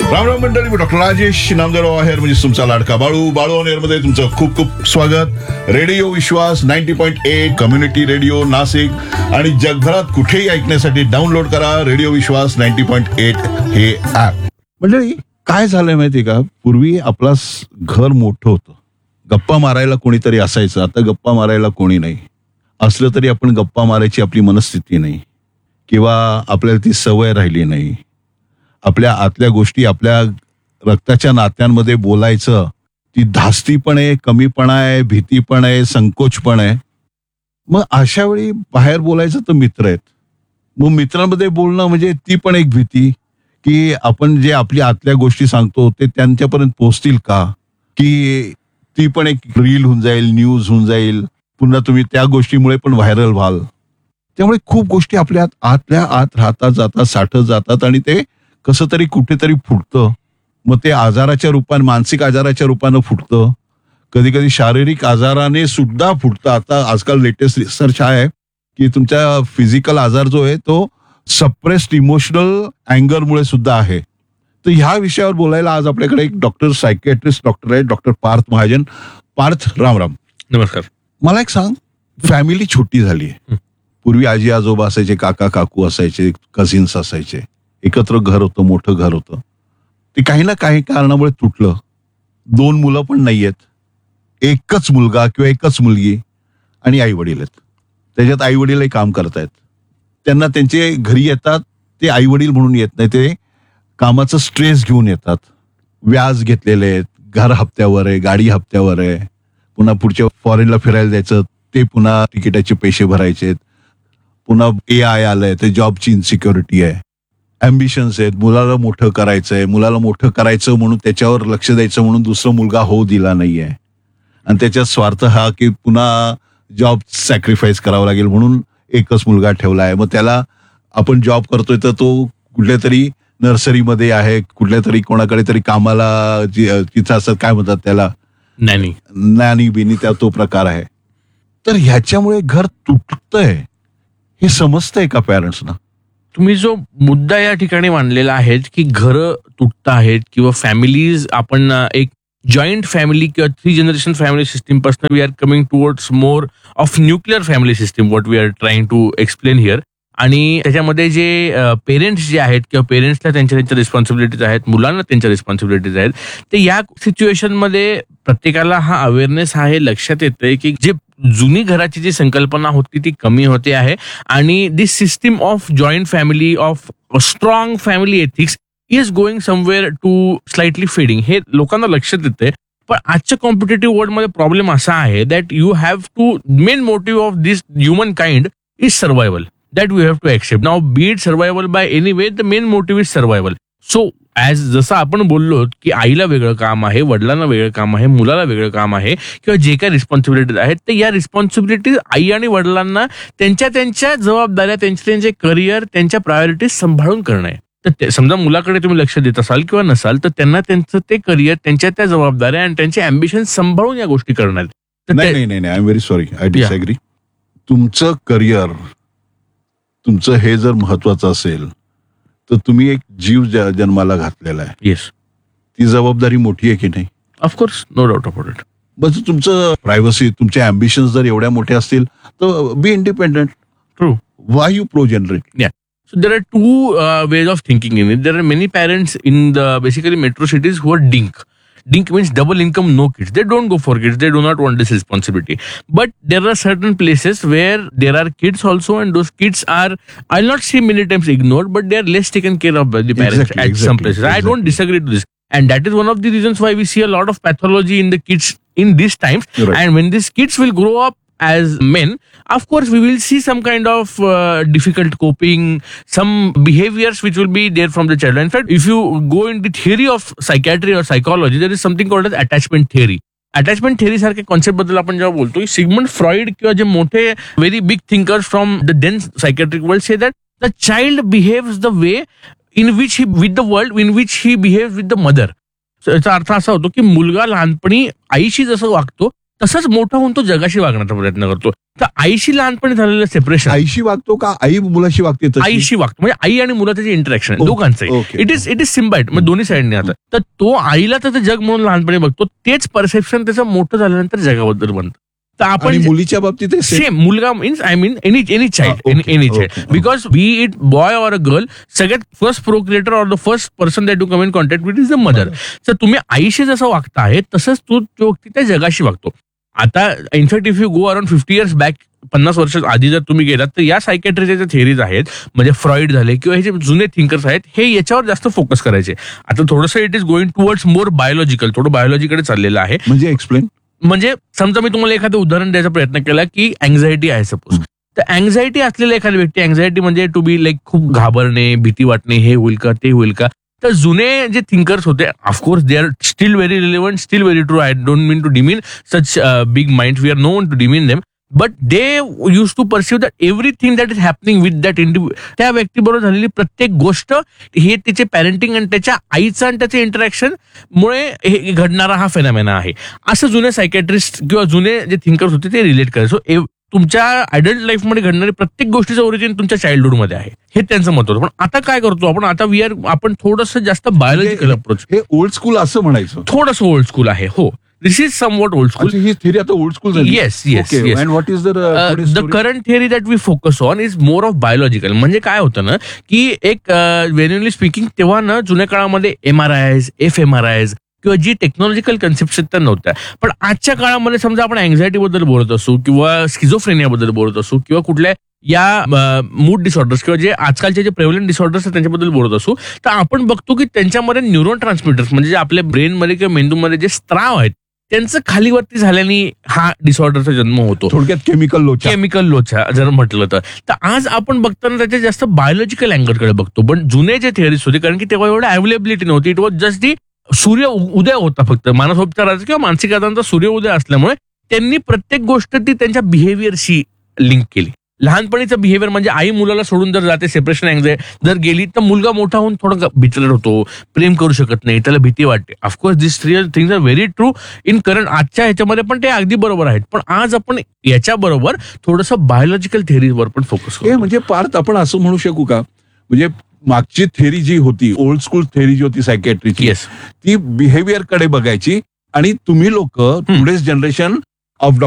राम मंडळी, मी डॉक्टर राजेश नामदेव आहे, म्हणजे तुमचा लाडका बाळू ऑन एअर मध्ये तुमचं खूप खूप स्वागत. रेडिओ विश्वास 90.8 कम्युनिटी रेडिओ नाशिक आणि जगभरात कुठेही ऐकण्यासाठी डाउनलोड करा रेडिओ विश्वास 90.8 हे ऍप. मंडळी, काय झालंय माहिती का, पूर्वी आपला घर मोठं होतं, गप्पा मारायला कोणीतरी असायचं. आता गप्पा मारायला कोणी नाही. असलं तरी आपण गप्पा मारायची आपली मनस्थिती नाही किंवा आपल्याला ती सवय राहिली नाही. आपल्या आतल्या गोष्टी, आपल्या रक्ताच्या नात्यांमध्ये बोलायचं, ती धास्ती पण आहे, कमीपणा आहे, भीती पण आहे, संकोच पण आहे. मग अशा वेळी बाहेर बोलायचं तर मित्र आहेत. मग मित्रांमध्ये बोलणं म्हणजे ती पण एक भीती की आपण जे आपल्या आतल्या गोष्टी सांगतो ते त्यांच्यापर्यंत पोहोचतील का, की ती पण एक रील होऊन जाईल, न्यूज होऊन जाईल, पुन्हा तुम्ही त्या गोष्टीमुळे पण व्हायरल व्हाल. त्यामुळे खूप गोष्टी आपल्या आतल्या आत राहतात, जातात, साठत जातात आणि ते कसं तरी कुठेतरी फुटतं. मग ते आजाराच्या रूपाने, मानसिक आजाराच्या रूपानं फुटतं, कधी कधी शारीरिक आजाराने सुद्धा फुटतं. आता आजकाल लेटेस्ट रिसर्च आहे की तुमचा फिजिकल आजार जो आहे तो सप्रेस्ड इमोशनल अँगरमुळे सुद्धा आहे. तर ह्या विषयावर बोलायला आज आपल्याकडे एक डॉक्टर, सायकियाट्रिस्ट डॉक्टर आहे, डॉक्टर पार्थ महाजन. पार्थ, राम राम. नमस्कार. मला एक सांग, फॅमिली छोटी झाली आहे. पूर्वी आजी आजोबा असायचे, काका काकू असायचे, कझिन्स असायचे, एकत्र घर होतं, मोठं घर होतं. ते काही ना काही कारणामुळे तुटलं. 2 मुलं पण नाहीयेत, एकच मुलगा किंवा एकच मुलगी आणि आई वडील आहेत. त्याच्यात आई वडीलही काम करतायत. त्यांना त्यांचे घरी येतात ते आई वडील म्हणून येत नाही, ते कामाचं स्ट्रेस घेऊन येतात. व्याज घेतलेले आहेत, घर हप्त्यावर आहे, गाडी हप्त्यावर आहे, पुन्हा पुढच्या फॉरेनला फिरायला जायचं, ते पुन्हा तिकिटाचे पैसे भरायचे, पुन्हा AI आलंय, ते जॉबची इन्सिक्युरिटी आहे, अँबिशन्स आहेत, मुलाला मोठं करायचंय, मुलाला मोठं करायचं म्हणून त्याच्यावर लक्ष द्यायचं म्हणून दुसरा मुलगा होऊ दिला नाहीये, आणि त्याच्यात स्वार्थ हा की पुन्हा जॉब सॅक्रिफाईस करावा लागेल म्हणून एकच मुलगा ठेवला आहे. मग त्याला आपण जॉब करतोय तर तो कुठल्या तरी नर्सरीमध्ये आहे, कुठल्या तरी कोणाकडे तरी कामाला, तिथं असं काय म्हणतात त्याला, नानी बिनी, त्या तो प्रकार आहे. तर ह्याच्यामुळे घर तुटतंय हे समजतंय का पॅरेंट्सना? तुम्ही जो मुद्दा या ठिकाणी मांडलेला आहे की घरं तुटत आहेत किंवा फॅमिलीज, आपण एक जॉईंट फॅमिली किंवा 3 जनरेशन फॅमिली सिस्टीम पासून we R coming towards more of nuclear family system, what we R trying to explain here. आणि त्याच्यामध्ये जे पेरेंट्स जे आहेत किंवा पेरेंट्सला त्यांच्या रिस्पॉन्सिबिलिटीज आहेत, मुलांना त्यांच्या रिस्पॉन्सिबिलिटीज आहेत, ते या सिच्युएशनमध्ये प्रत्येकाला हा अवेअरनेस आहे, लक्षात येतंय की जे जुनी घराची जी संकल्पना होती ती कमी होते आहे आणि दिस system of joint family, of strong family ethics is going somewhere to slightly fading, हे लोकांना लक्षात येते. पण आजच्या कॉम्पिटेटिव्ह वर्ल्डमध्ये प्रॉब्लेम असा आहे that you have to, main motive of this human kind is survival. That we have to accept. Now, be it survival by any way, the main motive is survival. So, जसं आपण बोललो की आईला वेगळं काम आहे, वडिलांना वेगळं काम आहे, मुलाला वेगळं काम आहे, किंवा जे काही रिस्पॉन्सिबिलिटीज आहेत, तर या रिस्पॉन्सिबिलिटीज आई आणि वडिलांना त्यांच्या जबाबदाऱ्या, त्यांचे करिअर, त्यांच्या प्रायोरिटीज सांभाळून करणं आहे. तर समजा मुलाकडे तुम्ही लक्ष देत असाल किंवा नसाल, तर त्यांना त्यांचं ते करिअर, त्यांच्या त्या जबाबदाऱ्या आणि त्यांचे अँबिशन सांभाळून या गोष्टी करणार. नाही, I am very sorry, I disagree. तुमचं करिअर, तुमचं हे जर महत्वाचं असेल तर तुम्ही एक जीव जन्माला घातलेला आहे. येस, ती जबाबदारी मोठी आहे की नाही? Of course, no doubt about it. बस तुमचं प्रायव्हसी, तुमचे अँबिशन्स जर एवढ्या मोठे असतील तर be independent. True. Y you प्रोजेनरेट? या, so there are two ways of thinking in it. There are many parents in the basically metro cities who are dink. Dink means double income, no kids. They don't go for kids. They do not want this responsibility. But there are certain places where there are kids also, and those kids are, I'll not say many times ignored, but they are less taken care of by the parents at some places. I don't disagree to this. And that is one of the reasons why we see a lot of pathology in the kids in these times. Right. And when these kids will grow up as men, of course we will see some kind of difficult coping, some behaviors which will be there from the child. In fact, if you go in the theory of psychiatry or psychology, there is something called as attachment theory. Attachment theory सारख्या concept बद्दल आपण जेव्हा बोलतो, Sigmund Freud किंवा जे मोठे very big thinkers from the then psychiatric world say that the child behaves the way in which he with the world in which he behaves with the mother. याचा अर्थ असा होतो की मुलगा लहानपणी आईशी जसं वागतो तसंच मोठा होऊन तो जगाशी वागण्याचा प्रयत्न करतो. तर आईशी लहानपणी झालेलं सेपरेशन, आईशी वागतो का आई मुलाशी वागते तशी? आईशी वागतो म्हणजे आई आणि मुलाचं जे इंटरॅक्शन आहे दोघांचंही, ओके. इट इज सिम्बाईट, म्हणजे दोन्ही साईडने आता. तर तो आईला त्याचं जग म्हणून लहानपणी बघतो, तेच परसेप्शन त्याचं मोठं झाल्यानंतर जगाबद्दल बनतं. तर आणि आपण मुलीच्या बाबतीत ते same? सेम मुलगा means I mean any child, okay, any okay, child, because B it boy or a girl, सगळ्यात first प्रोक्रिएटर or the first person that you come in contact with is the mother. तर तुम्ही आईशी जसं वागता आहे तसंच तो व्यक्ती त्या जगाशी वागतो. आता in fact if you go around 50 years back, 50 वर्ष आधी जर तुम्ही गेलात तर या सायकॅट्रीच्या ज्या थेरीज आहेत, म्हणजे फ्रॉइड झाले किंवा हे जे जुने थिंकर्स आहेत, हे याच्यावर जास्त फोकस करायचे. आता थोडंसं it is going towards more biological, थोडं बायोलॉजीकडे चाललेलं आहे. म्हणजे एक्सप्लेन. म्हणजे समजा मी तुम्हाला एखादं उदाहरण द्यायचा प्रयत्न केला की अँझायटी आहे सपोज, तर अँझायटी असलेला एखादी व्यक्ती, अँझायटी म्हणजे टू बी लाईक खूप घाबरणे, भीती वाटणे, हे होईल का ते होईल का. तर जुने जे थिंकर्स होते, of course they are still very relevant, steel very true. I don't mean to demean such big mind, we R no one two demean them, but they use to perceive that everything that is happening with that त्या व्यक्तीबरोबर झालेली प्रत्येक गोष्ट हे तिचे parenting आणि त्याच्या आईचं आणि त्याचे इंटरॅक्शन मुळे हे घडणारा हा फेनॉमेना आहे, असं जुने सायकॅट्रिस्ट किंवा जुने जे थिंकर्स होते ते रिलेट करायचे. सो तुमच्या अडल्ट लाईफमध्ये घडणारी प्रत्येक गोष्टीचं ओरिजिन तुमच्या चाइल्डहुडमध्ये आहे, हे त्यांचं मत होतं. पण आता काय करतो आपण, आता आपण थोडंसं जास्त बायोलॉजिकल अप्रोच, हे ओल्ड स्कूल असं म्हणायचं. थोडंसं ओल्ड स्कूल आहे. हो, दिस is somewhat old school. He theory आता ओल्ड स्कूल झाली. Yes, yes, Okay, yes. and what is the current theory that we focus on is more of biological. म्हणजे काय होतं ना की एक जेन्युइनली स्पीकिंग तेव्हा ना जुन्या काळामध्ये MRIs, FMRIs किंवा जी टेक्नॉलॉजिकल कन्सेप्शन तर नव्हत्या. पण आजच्या काळामध्ये समजा आपण अँझायटी बद्दल बोलत असू किंवा स्किझोफ्रेनिया बद्दल बोलत असू किंवा कुठल्या या मूड डिसऑर्डर्स किंवा जे आजकालचे जे प्रेव्हलंट डिसऑर्डर्स आहेत त्यांच्याबद्दल बोलत असू, तर आपण बघतो की त्यांच्यामध्ये न्यूरोन ट्रान्समिटर्स म्हणजे जे आपल्या ब्रेनमध्ये किंवा मेंदूमध्ये जे स्त्राव आहेत त्यांचं खालीवरती झाल्याने हा डिसऑर्डरचा जन्म होतो. थोडक्यात केमिकल लोचा जर म्हटलं तर आज आपण बघताना त्याच्या जास्त बायोलॉजिकल अँगलकडे बघतो. पण जुने जे थिअरीज होते, कारण की तेव्हा एवढं अवेलेबिलिटी नव्हती, इट वॉज जस्ट दी सूर्य उदय होता फक्त मानसोपचाराचा किंवा मानसिक आजारांचा सूर्य उदय असल्यामुळे त्यांनी प्रत्येक गोष्ट ती त्यांच्या बिहेवियरशी लिंक केली. लहानपणीचं बिहेवियर म्हणजे आई मुलाला सोडून जर जाते, सेपरेशन अँझायटी जर गेली तर मुलगा मोठा होऊन थोडं बिचलर होतो, प्रेम करू शकत नाही, त्याला भीती वाटते. Of course this things R very true in current, आजच्या ह्याच्यामध्ये पण ते अगदी बरोबर आहेत. पण आज आपण याच्याबरोबर थोडंसं बायोलॉजिकल थेअरीवर पण फोकस हे करू. म्हणजे पार्थ आपण असं म्हणू शकू का, म्हणजे मागची थेरी जी होती, ओल्ड स्कूल थेरी जी होती सायकॅट्रीची, येस, ती बिहेवियर कडे बघायची आणि तुम्ही लोक टुडेज जनरेशन ऑफ